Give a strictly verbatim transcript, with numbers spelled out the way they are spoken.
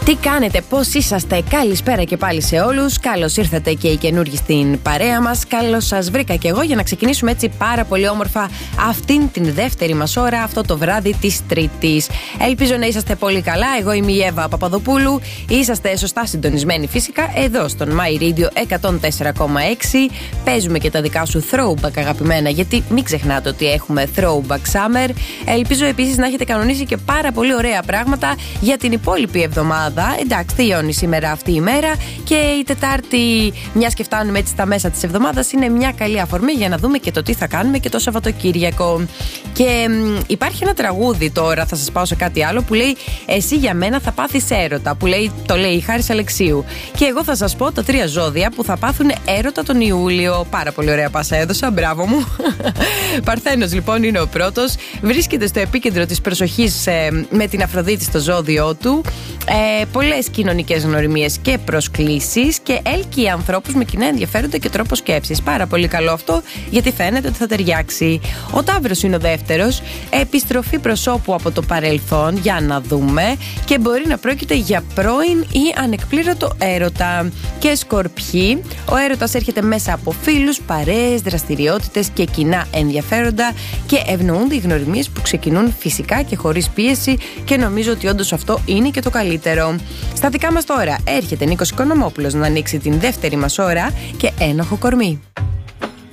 Τι κάνετε, πώς είσαστε, καλησπέρα και πάλι σε όλους. Καλώς ήρθατε και οι καινούργοι στην παρέα μας. Καλώς σας βρήκα και εγώ για να ξεκινήσουμε έτσι πάρα πολύ όμορφα αυτήν την δεύτερη μας ώρα, αυτό το βράδυ της Τρίτης. Ελπίζω να είσαστε πολύ καλά. Εγώ είμαι η Εύα Παπαδοπούλου. Είσαστε σωστά συντονισμένοι φυσικά εδώ στον My Radio εκατόν τέσσερα κόμμα έξι. Παίζουμε και τα δικά σου throwback αγαπημένα, γιατί μην ξεχνάτε ότι έχουμε throwback summer. Ελπίζω επίσης να έχετε κανονίσει και πάρα πολύ ωραία πράγματα για την υπόλοιπη εβδομάδα. Εντάξει, τελειώνει σήμερα αυτή η μέρα και η Τετάρτη, μιας και φτάνουμε έτσι στα μέσα της εβδομάδας, είναι μια καλή αφορμή για να δούμε και το τι θα κάνουμε και το Σαββατοκύριακο. Και μ, υπάρχει ένα τραγούδι τώρα, θα σας πάω σε κάτι άλλο, που λέει «Εσύ για μένα θα πάθεις έρωτα», που λέει, το λέει η Χάρης Αλεξίου. Και εγώ θα σας πω τα τρία ζώδια που θα πάθουν έρωτα τον Ιούλιο. Πάρα πολύ ωραία πάσα έδωσα, μπράβο μου. Παρθένος λοιπόν είναι ο πρώτος. Βρίσκεται στο επίκεντρο της προσοχής ε, με την Αφροδίτη στο ζώδιό του. Ε, πολλές κοινωνικές γνωριμίες και προσκλήσεις και έλκυε ανθρώπους με κοινά ενδιαφέροντα και τρόπο σκέψης. Πάρα πολύ καλό αυτό, γιατί φαίνεται ότι θα ταιριάξει. Ο Ταύρος είναι ο δεύτερος. Επιστροφή προσώπου από το παρελθόν, για να δούμε, και μπορεί να πρόκειται για πρώην ή ανεκπλήρωτο έρωτα. Και Σκορπιοί, ο έρωτας έρχεται μέσα από φίλους, παρέες, δραστηριότητες και κοινά ενδιαφέροντα και ευνοούνται οι γνωριμίες που ξεκινούν φυσικά και χωρίς πίεση, και νομίζω ότι όντως αυτό είναι και το καλύτερο. Στα δικά μας τώρα έρχεται Νίκος Οικονομόπουλος να ανοίξει την δεύτερη μας ώρα και ένοχο κορμί.